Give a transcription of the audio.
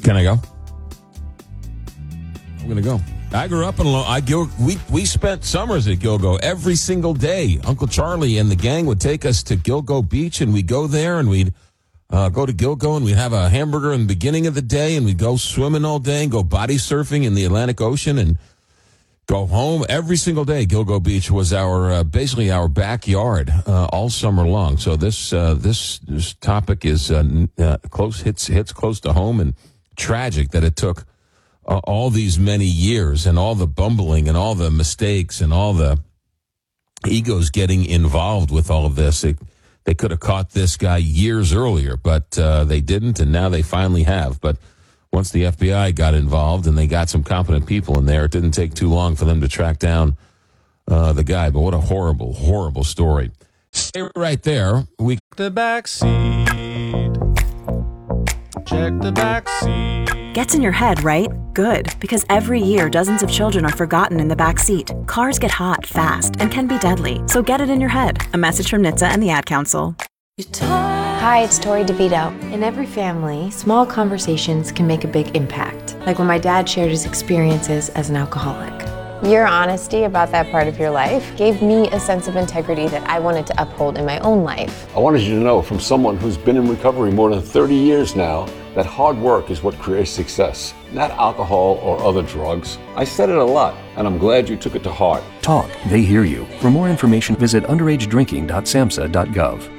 Can I go? I'm going to go. I grew up in we spent summers at Gilgo every single day. Uncle Charlie and the gang would take us to Gilgo Beach, and we'd go there, and we'd go to Gilgo, and we'd have a hamburger in the beginning of the day, and we'd go swimming all day and go body surfing in the Atlantic Ocean and go home every single day. Gilgo Beach was our basically our backyard all summer long. So this topic is hits close to home, and tragic that it took all these many years and all the bumbling and all the mistakes and all the egos getting involved with all of this. They could have caught this guy years earlier, but they didn't, and now they finally have. But once the FBI got involved and they got some competent people in there, it didn't take too long for them to track down the guy. But what a horrible, horrible story. Stay right there. The back seat. Check the back seat. Gets in your head, right? Good, because every year dozens of children are forgotten in the back seat. Cars get hot, fast, and can be deadly. So get it in your head. A message from NHTSA and the Ad Council. Hi, it's Tori DeVito. In every family, small conversations can make a big impact. Like when my dad shared his experiences as an alcoholic. Your honesty about that part of your life gave me a sense of integrity that I wanted to uphold in my own life. I wanted you to know, from someone who's been in recovery more than 30 years now, that hard work is what creates success, not alcohol or other drugs. I said it a lot, and I'm glad you took it to heart. Talk, they hear you. For more information, visit underagedrinking.samhsa.gov.